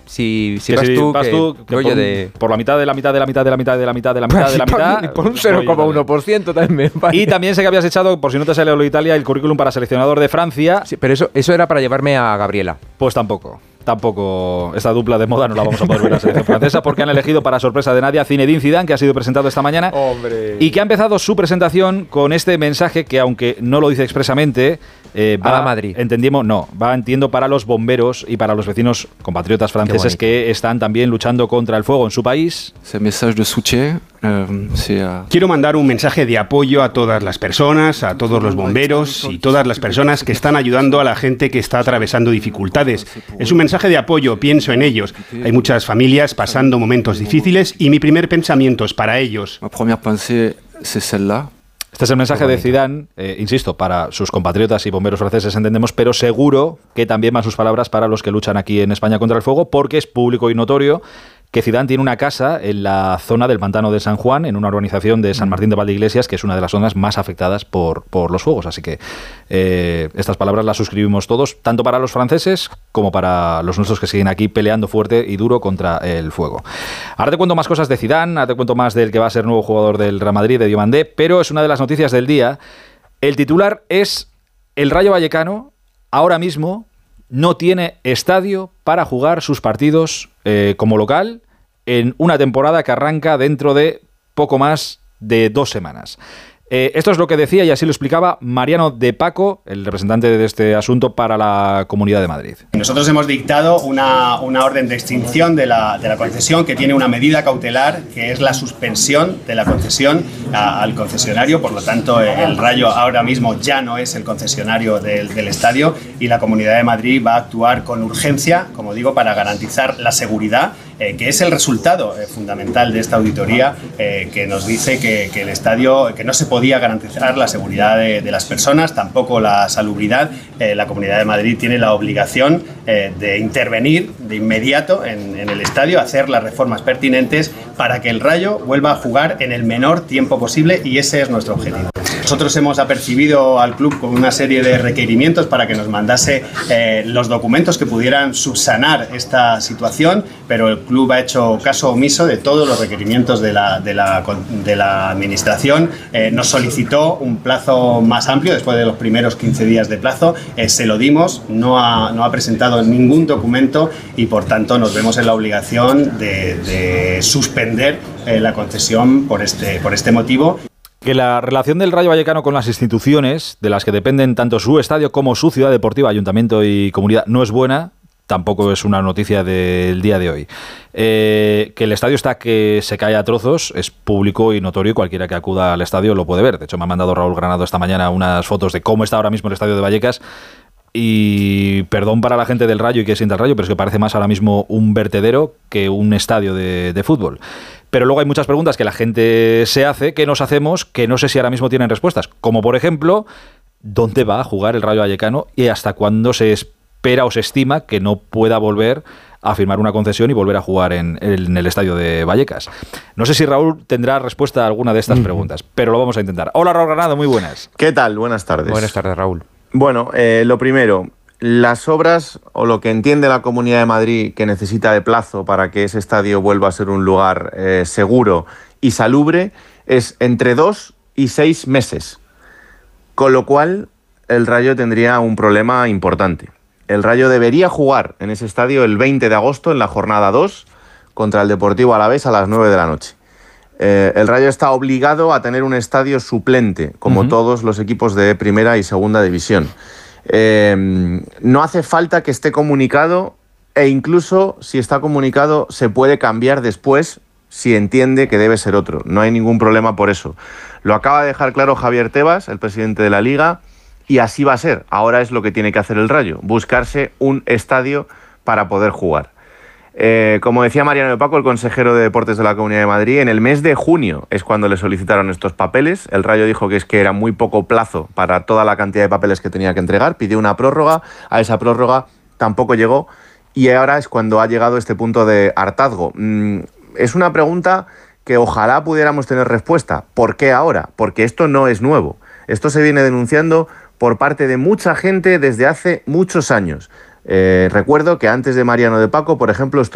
Si vas tú, por la mitad de la mitad de la mitad de la mitad de la mitad de la mitad de la mitad. Por un 0,1% también me parece. Y también sé que habías echado, por si no te sale lo de Italia, el currículum para seleccionador de Francia. Sí, pero eso era para llevarme a Gabriela. Pues tampoco. Esta dupla de moda no la vamos a poder ver en la selección francesa, porque han elegido, para sorpresa de nadie, a Zinedine Zidane, que ha sido presentado esta mañana. ¡Hombre! Y que ha empezado su presentación con este mensaje que, aunque no lo dice expresamente, va a Madrid. Entiendo, para los bomberos y para los vecinos compatriotas franceses que están también luchando contra el fuego en su país. Quiero mandar un mensaje de apoyo a todas las personas, a todos los bomberos y todas las personas que están ayudando a la gente que está atravesando dificultades. Es un mensaje de apoyo, pienso en ellos. Hay muchas familias pasando momentos difíciles y mi primer pensamiento es para ellos. Este es el mensaje de Zidane, insisto, para sus compatriotas y bomberos franceses, entendemos, pero seguro que también van sus palabras para los que luchan aquí en España contra el fuego, porque es público y notorio que Zidane tiene una casa en la zona del pantano de San Juan, en una urbanización de San Martín de Valdeiglesias, que es una de las zonas más afectadas por los fuegos. Así que estas palabras las suscribimos todos, tanto para los franceses como para los nuestros que siguen aquí peleando fuerte y duro contra el fuego. Ahora te cuento más cosas de Zidane, ahora te cuento más del que va a ser nuevo jugador del Real Madrid, de Diomandé, pero es una de las noticias del día. El titular es: el Rayo Vallecano ahora mismo no tiene estadio para jugar sus partidos como local en una temporada que arranca dentro de poco más de 2 semanas. Esto es lo que decía y así lo explicaba Mariano de Paco, el representante de este asunto para la Comunidad de Madrid. Nosotros hemos dictado una orden de extinción de la concesión que tiene una medida cautelar, que es la suspensión de la concesión al concesionario. Por lo tanto, el Rayo ahora mismo ya no es el concesionario del estadio y la Comunidad de Madrid va a actuar con urgencia, como digo, para garantizar la seguridad, que es el resultado fundamental de esta auditoría, que nos dice que el estadio, que no se podía garantizar la seguridad de las personas, tampoco la salubridad. La Comunidad de Madrid tiene la obligación de intervenir de inmediato en el estadio, hacer las reformas pertinentes para que el Rayo vuelva a jugar en el menor tiempo posible, y ese es nuestro objetivo. Nosotros hemos apercibido al club con una serie de requerimientos para que nos mandase los documentos que pudieran subsanar esta situación, pero el club ha hecho caso omiso de todos los requerimientos de la administración. Nos solicitó un plazo más amplio después de los primeros 15 días de plazo, se lo dimos, no ha presentado ningún documento y por tanto nos vemos en la obligación de suspender la concesión por este motivo. Que la relación del Rayo Vallecano con las instituciones, de las que dependen tanto su estadio como su ciudad deportiva, ayuntamiento y comunidad, no es buena, tampoco es una noticia del día de hoy. Que el estadio está que se cae a trozos es público y notorio, y cualquiera que acuda al estadio lo puede ver. De hecho, me ha mandado Raúl Granado esta mañana unas fotos de cómo está ahora mismo el estadio de Vallecas. Y perdón para la gente del Rayo y que sienta el Rayo, pero es que parece más ahora mismo un vertedero que un estadio de fútbol. Pero luego hay muchas preguntas que la gente se hace, que nos hacemos, que no sé si ahora mismo tienen respuestas. Como por ejemplo, ¿dónde va a jugar el Rayo Vallecano y hasta cuándo se espera o se estima que no pueda volver a firmar una concesión y volver a jugar en el estadio de Vallecas? No sé si Raúl tendrá respuesta a alguna de estas preguntas, pero lo vamos a intentar. Hola, Raúl Granado, muy buenas. ¿Qué tal? Buenas tardes. Buenas tardes, Raúl. Bueno, lo primero, las obras o lo que entiende la Comunidad de Madrid que necesita de plazo para que ese estadio vuelva a ser un lugar seguro y salubre es entre 2 y 6 meses, con lo cual el Rayo tendría un problema importante. El Rayo debería jugar en ese estadio el 20 de agosto en la jornada 2 contra el Deportivo Alavés a las 9 de la noche. El Rayo está obligado a tener un estadio suplente, como todos los equipos de primera y segunda división. No hace falta que esté comunicado, e incluso si está comunicado se puede cambiar después si entiende que debe ser otro. No hay ningún problema por eso. Lo acaba de dejar claro Javier Tebas, el presidente de la Liga, y así va a ser. Ahora es lo que tiene que hacer el Rayo, buscarse un estadio para poder jugar. Como decía Mariano de Paco, el consejero de Deportes de la Comunidad de Madrid, en el mes de junio es cuando le solicitaron estos papeles. El Rayo dijo que es que era muy poco plazo para toda la cantidad de papeles que tenía que entregar. Pidió una prórroga, a esa prórroga tampoco llegó y ahora es cuando ha llegado este punto de hartazgo. Es una pregunta que ojalá pudiéramos tener respuesta. ¿Por qué ahora? Porque esto no es nuevo. Esto se viene denunciando por parte de mucha gente desde hace muchos años. Recuerdo que antes de Mariano de Paco, por ejemplo,